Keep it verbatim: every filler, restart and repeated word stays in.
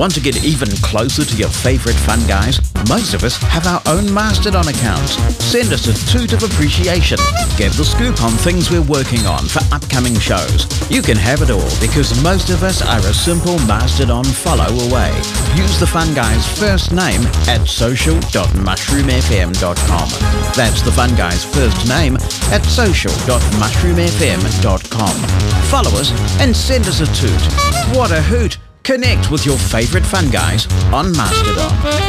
Want to get even closer to your favourite fun guys? Most of us have our own Mastodon accounts. Send us a toot of appreciation. Get the scoop on things we're working on for upcoming shows. You can have it all because most of us are a simple Mastodon follow away. Use the Fun Guy's first name at social dot mushroom f m dot com. That's the Fun Guy's first name at social dot mushroom f m dot com. Follow us and send us a toot. What a hoot! Connect with your favourite fun guys on Mastodon.